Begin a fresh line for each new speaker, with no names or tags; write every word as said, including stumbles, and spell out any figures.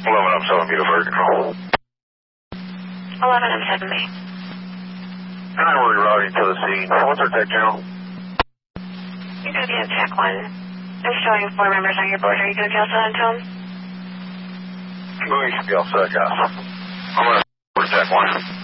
eleven up seven, beautiful air control.
eleven up seven, B.
And we're rerouting to the scene. What's our tech channel?
You're going to be in Tech one. I'm showing four members on your board. Are you going to be all set on tone?
We should be all set, guys. I'm going to Tech one.